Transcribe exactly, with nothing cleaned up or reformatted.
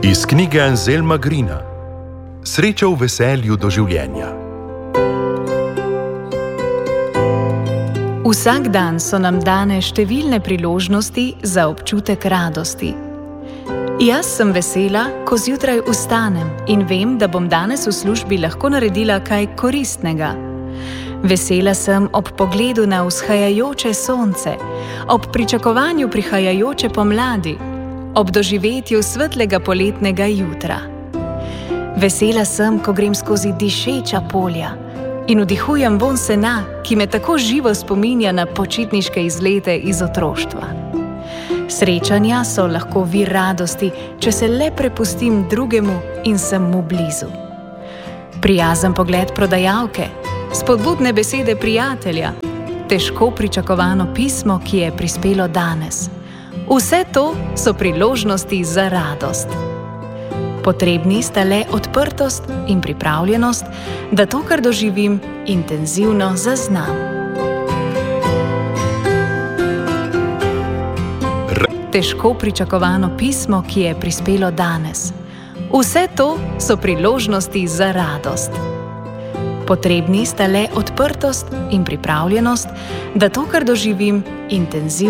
Iz knjige Anselma Greena Sreča v veselju do življenja. Vsak dan so nam dane številne priložnosti za občutek radosti. Jaz sem vesela, ko zjutraj vstanem in vem, da bom danes v službi lahko naredila kaj koristnega. Vesela sem ob pogledu na vzhajajoče sonce, ob pričakovanju prihajajoče pomladi, ob doživetju svetlega poletnega jutra. Vesela sem, ko grem skozi dišeča polja in vdihujem vonj sena, ki me tako živo spominja na počitniške izlete iz otroštva. Srečanja so lahko vir radosti, če se le prepustim drugemu in sem mu blizu. Prijazen pogled prodajalke, spodbudne besede prijatelja, težko pričakovano pismo, ki je prispelo danes. Vse to so priložnosti za radost. Potrebni sta le odprtost in pripravljenost, da to, kar doživim, intenzivno zaznam. Težko pričakovano pismo, ki je prispelo danes. Vse to so priložnosti za radost. Potrebni sta le odprtost in pripravljenost, da to, kar doživim, intenzivno